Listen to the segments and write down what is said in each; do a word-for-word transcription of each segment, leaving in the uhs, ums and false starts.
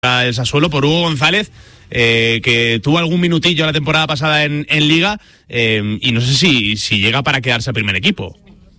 el Sassuolo por Hugo González, eh, que tuvo algún minutillo la temporada pasada en, en Liga, eh, y no sé si, si llega para quedarse al primer equipo.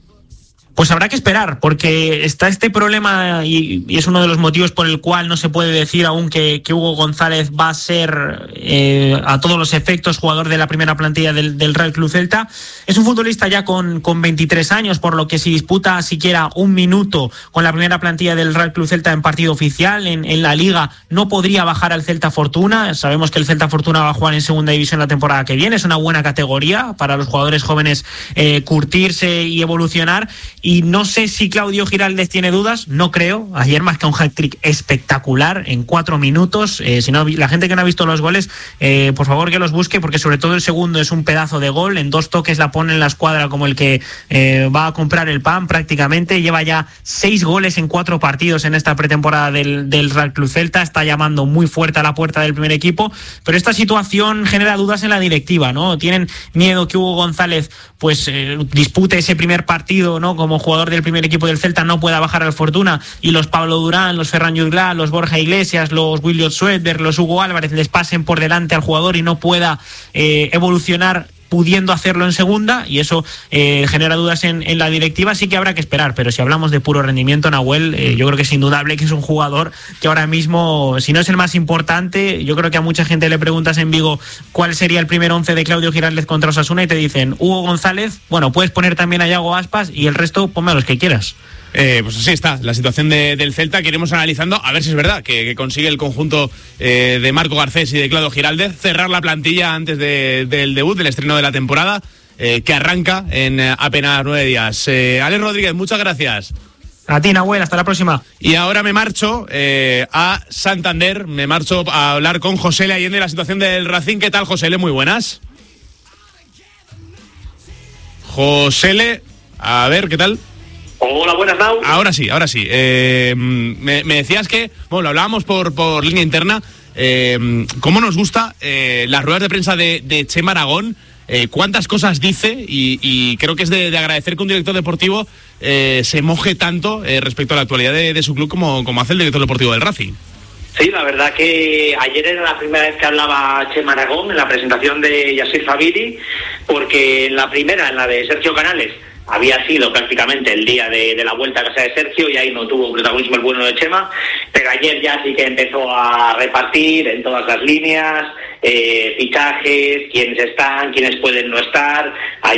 Pues habrá que esperar, porque está este problema y, y es uno de los motivos por el cual no se puede decir aún que, que Hugo González va a ser eh, a todos los efectos jugador de la primera plantilla del, del Real Club Celta. Es un futbolista ya con, con veintitrés años, por lo que si disputa siquiera un minuto con la primera plantilla del Real Club Celta en partido oficial, en, en la Liga, no podría bajar al Celta Fortuna. Sabemos que el Celta Fortuna va a jugar en segunda división la temporada que viene, es una buena categoría para los jugadores jóvenes eh, curtirse y evolucionar. Y no sé si Claudio Giraldez tiene dudas, no creo. Ayer marca un hat-trick espectacular en cuatro minutos. Eh, si no, la gente que no ha visto los goles, eh, por favor que los busque, porque sobre todo el segundo es un pedazo de gol. En dos toques la pone en la escuadra como el que eh, va a comprar el pan prácticamente. Lleva ya seis goles en cuatro partidos en esta pretemporada del, del Real Club Celta. Está llamando muy fuerte a la puerta del primer equipo, pero esta situación genera dudas en la directiva, ¿no? Tienen miedo que Hugo González pues eh, dispute ese primer partido, ¿no? Como jugador del primer equipo del Celta, no pueda bajar al Fortuna, y los Pablo Durán, los Ferran Jutgla, los Borja Iglesias, los William Schwedberg, los Hugo Álvarez les pasen por delante al jugador y no pueda eh, evolucionar pudiendo hacerlo en segunda, y eso eh, genera dudas en, en la directiva. Sí que habrá que esperar, pero si hablamos de puro rendimiento, Nahuel, eh, yo creo que es indudable que es un jugador que ahora mismo, si no es el más importante, yo creo que a mucha gente le preguntas en Vigo cuál sería el primer once de Claudio Giraldez contra Osasuna y te dicen Hugo González, bueno, puedes poner también a Yago Aspas y el resto ponme a los que quieras. Eh, pues así está la situación de, del Celta, que iremos analizando a ver si es verdad que, que consigue el conjunto eh, de Marco Garcés y de Claudio Giraldez cerrar la plantilla antes de, del debut, del estreno de la temporada, eh, que arranca en eh, apenas nueve días. eh, Alex Rodríguez, muchas gracias. A ti, Nahuel, hasta la próxima. Y ahora me marcho eh, a Santander, me marcho a hablar con José Allende de la situación del Racing. ¿Qué tal, José? Muy buenas. José, a ver, ¿qué tal? Hola, buenas, Nau. Ahora sí, ahora sí. Eh, me, me decías que, bueno, lo hablábamos por, por línea interna, eh, cómo nos gusta eh, las ruedas de prensa de, de Chema Aragón, eh, cuántas cosas dice, y, y creo que es de, de agradecer que un director deportivo eh, se moje tanto eh, respecto a la actualidad de, de su club como, como hace el director deportivo del Racing. Sí, la verdad que ayer era la primera vez que hablaba Chema Aragón en la presentación de Yassir Fabiri, porque en la primera, en la de Sergio Canales, había sido prácticamente el día de, de la vuelta a casa de Sergio y ahí no tuvo protagonismo el bueno de Chema, pero ayer ya sí que empezó a repartir en todas las líneas, eh, fichajes, quiénes están, quiénes pueden no estar.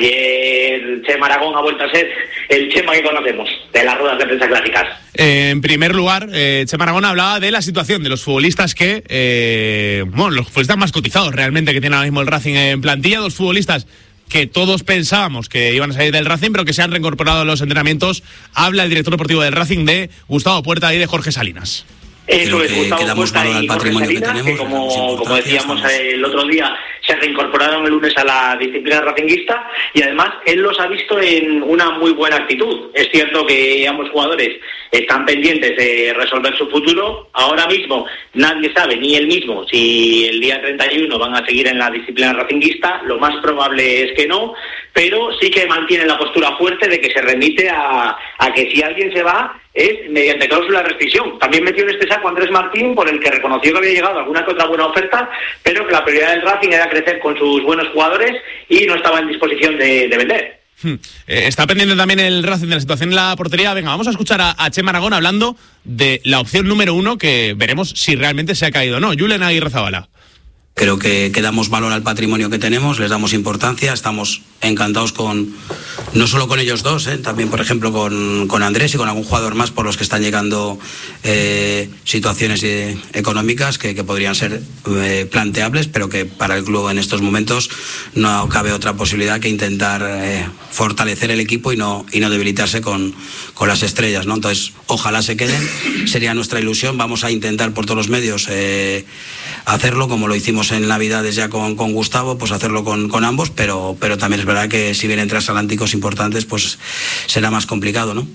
Ayer Chema Aragón ha vuelto a ser el Chema que conocemos, de las ruedas de prensa clásicas. Eh, en primer lugar, eh, Chema Aragón hablaba de la situación de los futbolistas que, eh, bueno, los futbolistas más cotizados realmente que tiene ahora mismo el Racing en plantilla, dos futbolistas que todos pensábamos que iban a salir del Racing, pero que se han reincorporado a los entrenamientos. Habla el director deportivo del Racing de Gustavo Puerta y de Jorge Salinas. Eso es, Gustavo Puerta y Jorge Salinas, que, que como, como decíamos estamos... el otro día, se reincorporaron el lunes a la disciplina racinguista, y además él los ha visto en una muy buena actitud. Es cierto que ambos jugadores están pendientes de resolver su futuro. Ahora mismo nadie sabe, ni él mismo, si el día treinta y uno van a seguir en la disciplina racinguista. Lo más probable es que no, pero sí que mantiene la postura fuerte de que se remite a, a que si alguien se va es mediante cláusula de rescisión. También metió en este saco Andrés Martín, por el que reconoció que había llegado alguna que otra buena oferta, pero que la prioridad del Racing era crecer con sus buenos jugadores y no estaba en disposición de, de vender. Hmm. Eh, está pendiente también el Racing de la situación en la portería. Venga, vamos a escuchar a, a Chema Aragón hablando de la opción número uno, que veremos si realmente se ha caído o no. Julen Aguirrezabala. Creo que, que damos valor al patrimonio que tenemos, les damos importancia, estamos encantados con, no solo con ellos dos, ¿eh? también por ejemplo con, con Andrés y con algún jugador más por los que están llegando eh, situaciones eh, económicas que, que podrían ser eh, planteables, pero que para el club en estos momentos no cabe otra posibilidad que intentar eh, fortalecer el equipo y no, y no debilitarse con, con las estrellas, ¿no? Entonces, ojalá se queden, sería nuestra ilusión, vamos a intentar por todos los medios eh, hacerlo como lo hicimos en Navidades ya con, con Gustavo, pues hacerlo con, con ambos, pero, pero también es verdad que si vienen transatlánticos importantes, pues será más complicado, ¿no?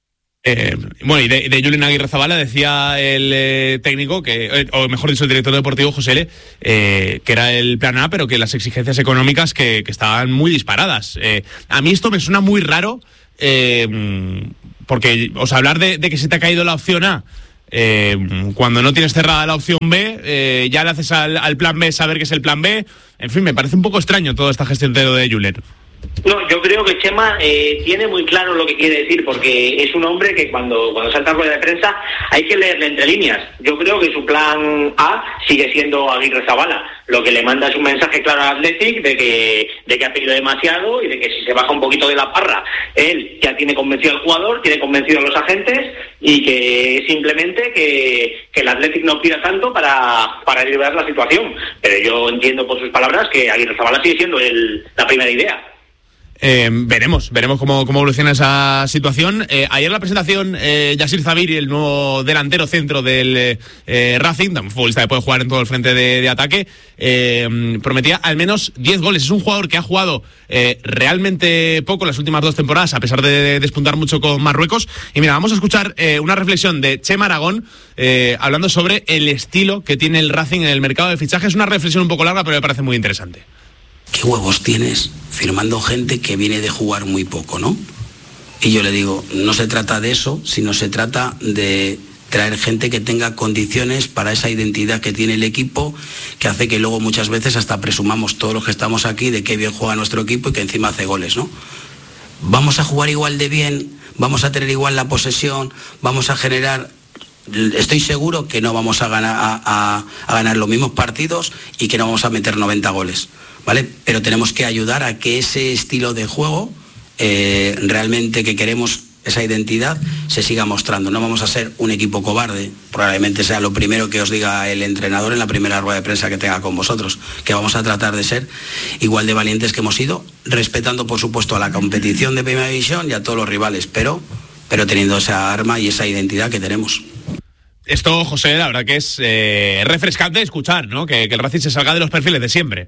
Eh, bueno, y de, de Julen Aguirrezabala decía el eh, técnico, que eh, o mejor dicho el director deportivo, José L., eh, que era el plan A, pero que las exigencias económicas que, que estaban muy disparadas. Eh, a mí esto me suena muy raro, eh, porque, o sea, hablar de, de que se te ha caído la opción A eh, cuando no tienes cerrada la opción B, eh, ya le haces al, al plan B saber que es el plan B. En fin, me parece un poco extraño toda esta gestión de, de Julen. No, yo creo que Chema eh, tiene muy claro lo que quiere decir, porque es un hombre que cuando, cuando salta a rueda de prensa hay que leerle entre líneas. Yo creo que su plan A sigue siendo Aguirrezabala. Lo que le manda es un mensaje claro al Athletic de que, de que ha pedido demasiado y de que si se baja un poquito de la parra, él ya tiene convencido al jugador, tiene convencido a los agentes, y que simplemente que, que el Athletic no pida tanto para, para liberar la situación. Pero yo entiendo por sus palabras que Aguirrezabala sigue siendo el, la primera idea. Eh, veremos, veremos cómo, cómo evoluciona esa situación. Eh, ayer la presentación, eh, Yasir Zabiri, el nuevo delantero centro del eh, Racing, un futbolista que puede jugar en todo el frente de, de ataque, eh, prometía al menos diez goles. Es un jugador que ha jugado eh, realmente poco las últimas dos temporadas, a pesar de despuntar mucho con Marruecos. Y mira, vamos a escuchar eh, una reflexión de Chema Aragón, eh, hablando sobre el estilo que tiene el Racing en el mercado de fichajes. Es una reflexión un poco larga, pero me parece muy interesante. ¿Qué huevos tienes firmando gente que viene de jugar muy poco, no? Y yo le digo, no se trata de eso, sino se trata de traer gente que tenga condiciones para esa identidad que tiene el equipo, que hace que luego muchas veces hasta presumamos todos los que estamos aquí de qué bien juega nuestro equipo y que encima hace goles, ¿no? Vamos a jugar igual de bien, vamos a tener igual la posesión, vamos a generar... Estoy seguro que no vamos a ganar, a, a, a ganar los mismos partidos y que no vamos a meter noventa goles, ¿vale? Pero tenemos que ayudar a que ese estilo de juego, eh, realmente que queremos, esa identidad, se siga mostrando. No vamos a ser un equipo cobarde, probablemente sea lo primero que os diga el entrenador en la primera rueda de prensa que tenga con vosotros, que vamos a tratar de ser igual de valientes que hemos sido, respetando por supuesto a la competición de Primera División y a todos los rivales, pero, pero teniendo esa arma y esa identidad que tenemos. Esto, José, la verdad que es eh, refrescante escuchar, ¿no? Que, que el Racing se salga de los perfiles de siempre.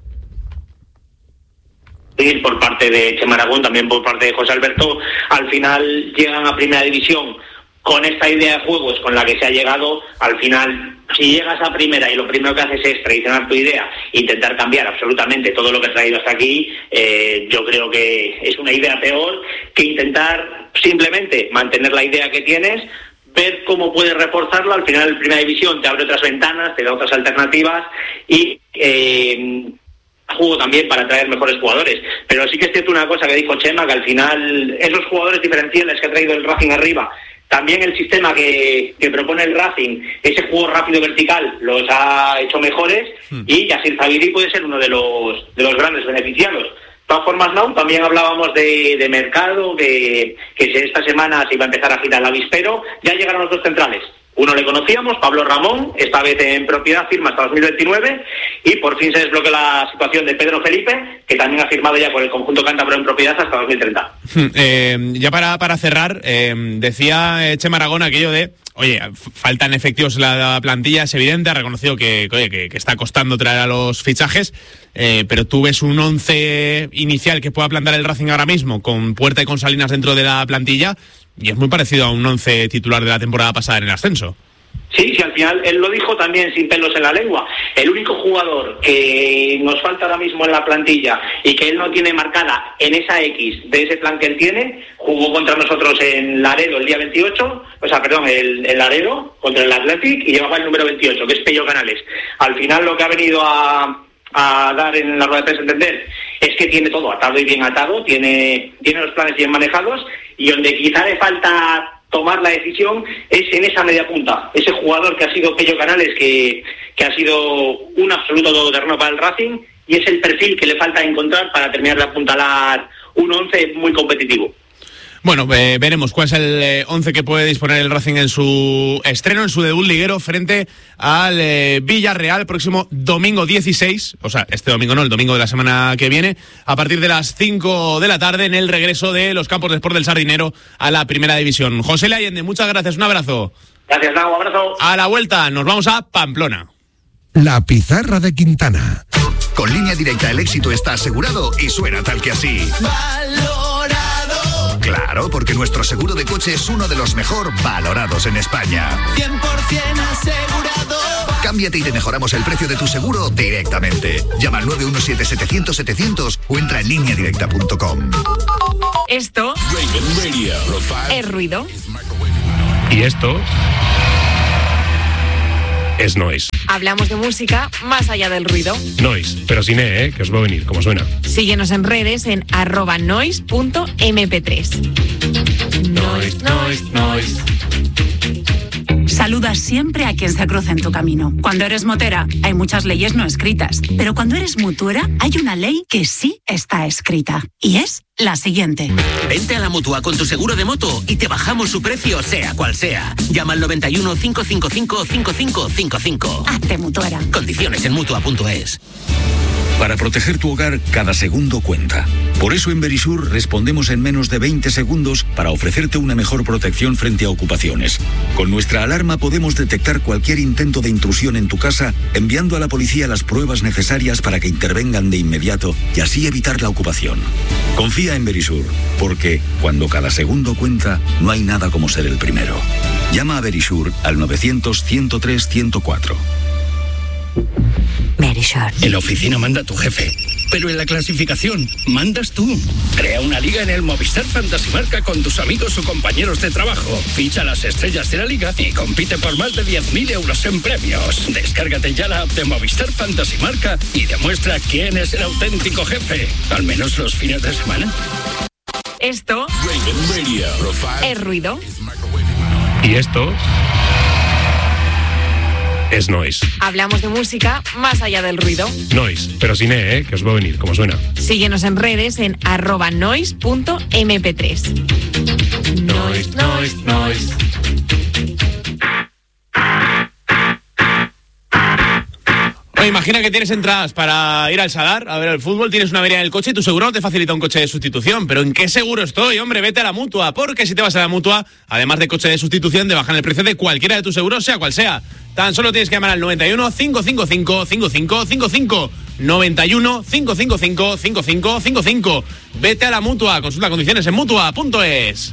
Sí, por parte de Chema Aragón, también por parte de José Alberto, al final llegan a Primera División con esta idea de juegos con la que se ha llegado. Al final, si llegas a Primera y lo primero que haces es traicionar tu idea, intentar cambiar absolutamente todo lo que has traído hasta aquí, eh, yo creo que es una idea peor que intentar simplemente mantener la idea que tienes, ver cómo puedes reforzarlo. Al final, Primera División te abre otras ventanas, te da otras alternativas y eh, juego también para traer mejores jugadores. Pero sí que es cierto una cosa que dijo Chema, que al final esos jugadores diferenciales que ha traído el Racing arriba, también el sistema que, que propone el Racing, ese juego rápido vertical, los ha hecho mejores, hmm. y Yasir Zabiri puede ser uno de los de los grandes beneficiados. De todas formas, no, también hablábamos de, de mercado, que, que esta semana se iba a empezar a girar el avispero. Ya llegaron los dos centrales. Uno le conocíamos, Pablo Ramón, esta vez en propiedad, firma hasta dos mil veintinueve, y por fin se desbloquea la situación de Pedro Felipe, que también ha firmado ya con el conjunto cántabro en propiedad hasta dos mil treinta. Eh, ya para, para cerrar, eh, decía Chema Aragón aquello de, oye, faltan efectivos en la plantilla, es evidente, ha reconocido que, oye, que, que está costando traer a los fichajes, eh, pero tú ves un once inicial que pueda plantar el Racing ahora mismo, con Puerta y con Salinas dentro de la plantilla, y es muy parecido a un once titular de la temporada pasada en el ascenso. Sí, sí, al final él lo dijo también sin pelos en la lengua. El único jugador que nos falta ahora mismo en la plantilla y que él no tiene marcada en esa X de ese plan que él tiene, jugó contra nosotros en Laredo el día veintiocho, o sea, perdón, el, el Laredo contra el Athletic, y llevaba el número veintiocho, que es Pello Canales. Al final lo que ha venido a, a dar en la rueda de prensa entender es que tiene todo atado y bien atado, tiene, tiene los planes bien manejados, y donde quizá le falta tomar la decisión es en esa media punta, ese jugador que ha sido Pello Canales, que, que ha sido un absoluto todoterreno para el Racing, y es el perfil que le falta encontrar para terminar de apuntalar un once muy competitivo. Bueno, eh, veremos cuál es el eh, once que puede disponer el Racing en su estreno, en su debut liguero frente al eh, Villarreal, próximo domingo dieciséis, o sea, este domingo no, el domingo de la semana que viene, a partir de las cinco de la tarde, en el regreso de los campos de Sport del Sardinero a la Primera División. José Le Allende, muchas gracias, un abrazo. Gracias, Nago, un abrazo. A la vuelta nos vamos a Pamplona. La pizarra de Quintana. Con Línea Directa el éxito está asegurado y suena tal que así. Claro, porque nuestro seguro de coche es uno de los mejor valorados en España. cien por ciento asegurado. Cámbiate y te mejoramos el precio de tu seguro directamente. Llama al nueve uno siete, setecientos, setecientos o entra en línea directa punto com. Esto es ruido. Y esto es Noise. Hablamos de música más allá del ruido. Noise, pero sin E, ¿eh? Que os va a venir, como suena. Síguenos en redes en arroba noise punto eme pe tres. Noise, noise, noise. Saluda siempre a quien se cruza en tu camino. Cuando eres motera, hay muchas leyes no escritas. Pero cuando eres mutuera, hay una ley que sí está escrita. Y es la siguiente. Vente a la Mutua con tu seguro de moto y te bajamos su precio, sea cual sea. Llama al noventa y uno, cinco cinco cinco, cinco cinco cinco cinco. Hazte mutuera. Condiciones en mutua punto es. Para proteger tu hogar, cada segundo cuenta. Por eso en Verisur respondemos en menos de veinte segundos para ofrecerte una mejor protección frente a ocupaciones. Con nuestra alarma podemos detectar cualquier intento de intrusión en tu casa, enviando a la policía las pruebas necesarias para que intervengan de inmediato y así evitar la ocupación. Confía en Verisur, porque cuando cada segundo cuenta, no hay nada como ser el primero. Llama a Verisur al novecientos, ciento tres, ciento cuatro. Verisur. En la oficina manda tu jefe, pero en la clasificación mandas tú. Crea una liga en el Movistar Fantasy Marca con tus amigos o compañeros de trabajo. Ficha las estrellas de la liga y compite por más de diez mil euros en premios. Descárgate ya la app de Movistar Fantasy Marca y demuestra quién es el auténtico jefe, al menos los fines de semana. Esto es ruido. Y esto es Noise. Hablamos de música más allá del ruido. Noise, pero sin E, ¿eh? Que os va a venir, como suena. Síguenos en redes en arroba noise punto eme pe tres. Noise, noise, noise. Oye, imagina que tienes entradas para ir al Sadar a ver el fútbol, tienes una avería en el coche y tu seguro no te facilita un coche de sustitución. ¿Pero en qué seguro estoy? Hombre, vete a la Mutua, porque si te vas a la Mutua, además de coche de sustitución, te bajan el precio de cualquiera de tus seguros, sea cual sea. Tan solo tienes que llamar al noventa y uno, cinco cinco cinco, cinco cinco cinco cinco. noventa y uno, cinco cinco cinco, cinco cinco cinco cinco. Vete a la Mutua, consulta condiciones en mutua punto es.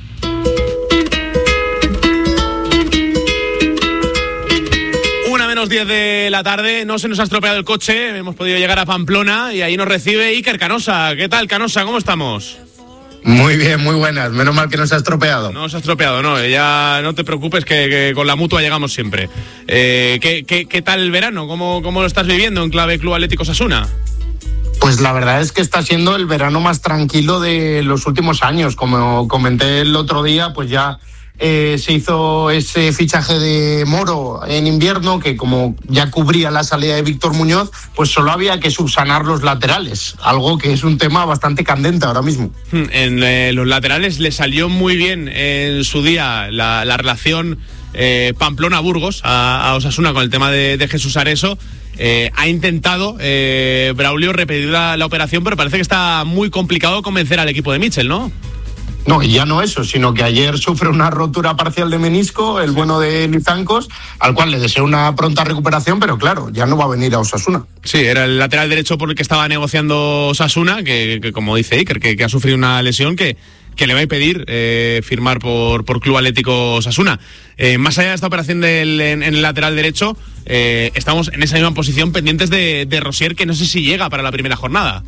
Menos diez de la tarde, no se nos ha estropeado el coche, hemos podido llegar a Pamplona y ahí nos recibe Iker Canosa. ¿Qué tal, Canosa? ¿Cómo estamos? Muy bien, muy buenas. Menos mal que no se ha estropeado. No se ha estropeado, no. Ya no te preocupes que, que con la Mutua llegamos siempre. Eh, ¿qué, qué, ¿Qué tal el verano? ¿Cómo, cómo lo estás viviendo en clave Club Atlético Osasuna? Pues la verdad es que está siendo el verano más tranquilo de los últimos años. Como comenté el otro día, pues ya eh, se hizo ese fichaje de Moro en invierno, que como ya cubría la salida de Víctor Muñoz, pues solo había que subsanar los laterales, algo que es un tema bastante candente ahora mismo. En eh, los laterales le salió muy bien en su día la, la relación eh, Pamplona-Burgos a, a Osasuna con el tema de, de Jesús Areso. Eh, ha intentado eh, Braulio repetir la, la operación, pero parece que está muy complicado convencer al equipo de Mitchell, ¿no? No, y ya no eso, sino que ayer sufre una rotura parcial de menisco, el bueno de Lizancos, al cual le deseo una pronta recuperación, pero claro, ya no va a venir a Osasuna. Sí, era el lateral derecho por el que estaba negociando Osasuna, que, que como dice Iker, que, que ha sufrido una lesión que, que le va a impedir eh, firmar por, por Club Atlético Osasuna. Eh, más allá de esta operación del, en, en el lateral derecho, eh, estamos en esa misma posición pendientes de, de Rosier, que no sé si llega para la primera jornada.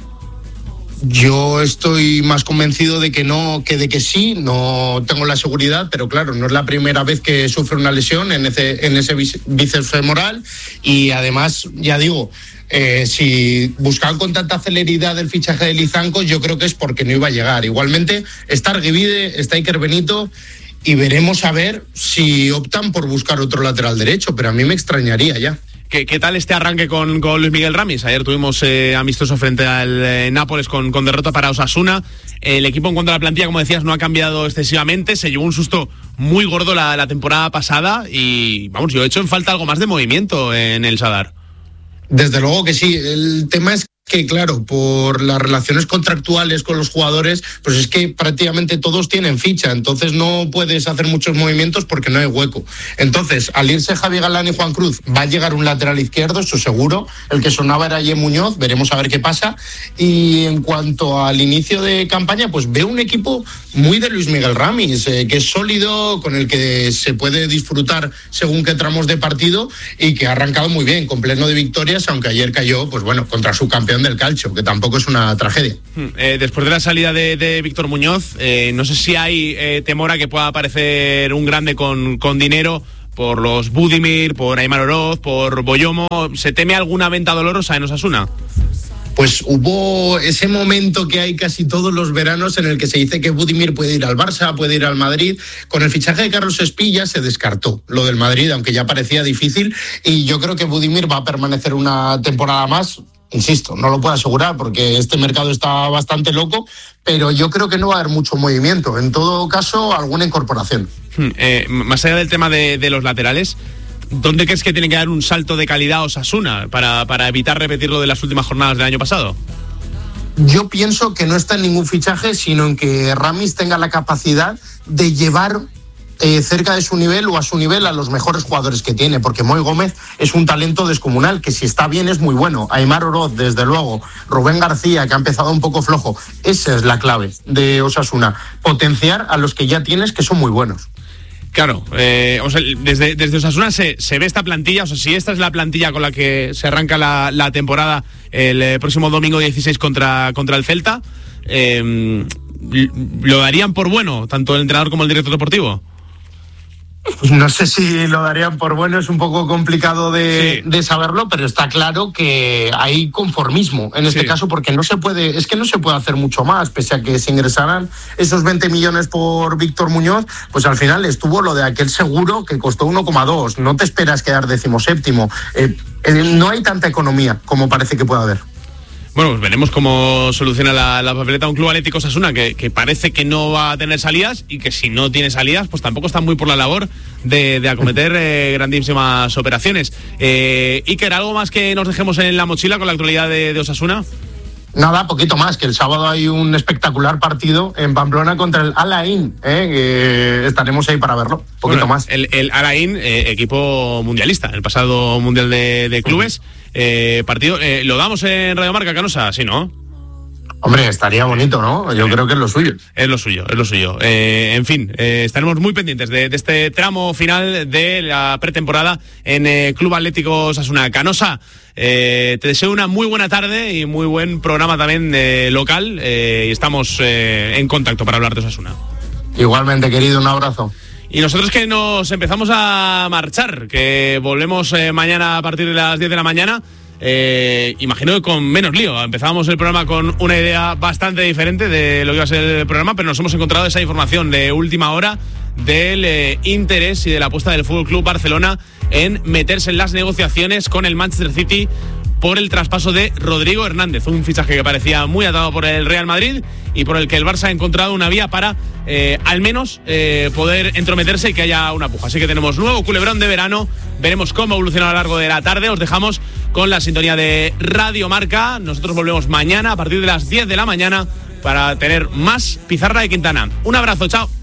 Yo estoy más convencido de que no, que de que sí, no tengo la seguridad, pero claro, no es la primera vez que sufre una lesión en ese, en ese bíceps femoral y además, ya digo, eh, si buscaban con tanta celeridad el fichaje de Lizancos, yo creo que es porque no iba a llegar. Igualmente está Arguivide, está Iker Benito y veremos a ver si optan por buscar otro lateral derecho, pero a mí me extrañaría ya. ¿Qué, ¿Qué tal este arranque con, con Luis Miguel Ramis? Ayer tuvimos eh, amistoso frente al eh, Nápoles con, con derrota para Osasuna. El equipo en cuanto a la plantilla, como decías, no ha cambiado excesivamente. Se llevó un susto muy gordo la, la temporada pasada y, vamos, yo he hecho en falta algo más de movimiento en el Sadar. Desde luego que sí. El tema es que, claro, por las relaciones contractuales con los jugadores, pues es que prácticamente todos tienen ficha, entonces no puedes hacer muchos movimientos porque no hay hueco. Entonces, al irse Javi Galán y Juan Cruz, va a llegar un lateral izquierdo, eso seguro. El que sonaba era Ye Muñoz, veremos a ver qué pasa. Y en cuanto al inicio de campaña, pues veo un equipo muy de Luis Miguel Ramis, eh, que es sólido, con el que se puede disfrutar según qué tramos de partido y que ha arrancado muy bien, con pleno de victorias, aunque ayer cayó, pues bueno, contra su campeón del calcio, que tampoco es una tragedia. Eh, después de la salida de, de Víctor Muñoz, eh, no sé si hay eh, temor a que pueda aparecer un grande con, con dinero por los Budimir, por Aimar Oroz, por Boyomo. ¿Se teme alguna venta dolorosa en Osasuna? Pues hubo ese momento que hay casi todos los veranos en el que se dice que Budimir puede ir al Barça, puede ir al Madrid. Con el fichaje de Carlos Espilla se descartó lo del Madrid, aunque ya parecía difícil, y yo creo que Budimir va a permanecer una temporada más. Insisto, no lo puedo asegurar porque este mercado está bastante loco, pero yo creo que no va a haber mucho movimiento. En todo caso, alguna incorporación. Hmm, eh, más allá del tema de, de los laterales, ¿dónde crees que tiene que dar un salto de calidad Osasuna para, para evitar repetir lo de las últimas jornadas del año pasado? Yo pienso que no está en ningún fichaje, sino en que Ramis tenga la capacidad de llevar eh, cerca de su nivel o a su nivel a los mejores jugadores que tiene, porque Moy Gómez es un talento descomunal, que si está bien es muy bueno. Aimar Oroz, desde luego. Rubén García, que ha empezado un poco flojo. Esa es la clave de Osasuna, potenciar a los que ya tienes, que son muy buenos. Claro, eh, o sea, desde, desde Osasuna se, se ve esta plantilla, o sea, si esta es la plantilla con la que se arranca la, la temporada el eh, próximo domingo dieciséis contra, contra el Celta, eh, ¿lo darían por bueno, tanto el entrenador como el director deportivo? Pues no sé si lo darían por bueno, es un poco complicado de, sí. de saberlo, pero está claro que hay conformismo en este sí. caso, porque no se puede, es que no se puede hacer mucho más, pese a que se ingresarán esos veinte millones por Víctor Muñoz, pues al final estuvo lo de aquel seguro que costó uno coma dos, no te esperas quedar decimoséptimo, eh, eh, no hay tanta economía como parece que puede haber. Bueno, pues veremos cómo soluciona la, la papeleta un Club Atlético Osasuna que, que parece que no va a tener salidas y que si no tiene salidas, pues tampoco está muy por la labor de, de acometer eh, grandísimas operaciones. Eh, Iker, ¿algo más que nos dejemos en la mochila con la actualidad de, de Osasuna? Nada, poquito más, que el sábado hay un espectacular partido en Pamplona contra el Al-Ain, ¿eh? que estaremos ahí para verlo, poquito bueno, más. El, el Al-Ain, eh, equipo mundialista, el pasado Mundial de, de Clubes, eh, partido, eh, ¿lo damos en Radio Marca, Canosa? Sí, ¿no? Hombre, estaría bonito, ¿no? Yo sí. creo que es lo suyo. Es lo suyo, es lo suyo. Eh, en fin, eh, estaremos muy pendientes de, de este tramo final de la pretemporada en eh, Club Atlético Osasuna. Canosa, eh, te deseo una muy buena tarde y muy buen programa también eh, local eh, y estamos eh, en contacto para hablar de Osasuna. Igualmente, querido, un abrazo. Y nosotros que nos empezamos a marchar, que volvemos eh, mañana a partir de las diez de la mañana. Eh, imagino que con menos lío. Empezábamos el programa con una idea bastante diferente de lo que iba a ser el programa, pero nos hemos encontrado esa información de última hora del eh, interés y de la apuesta del F C Barcelona en meterse en las negociaciones con el Manchester City por el traspaso de Rodrigo Hernández, un fichaje que parecía muy atado por el Real Madrid y por el que el Barça ha encontrado una vía para eh, al menos eh, poder entrometerse y que haya una puja. Así que tenemos nuevo culebrón de verano, veremos cómo evoluciona a lo largo de la tarde. Os dejamos con la sintonía de Radio Marca. Nosotros volvemos mañana a partir de las diez de la mañana para tener más Pizarra de Quintana. Un abrazo, chao.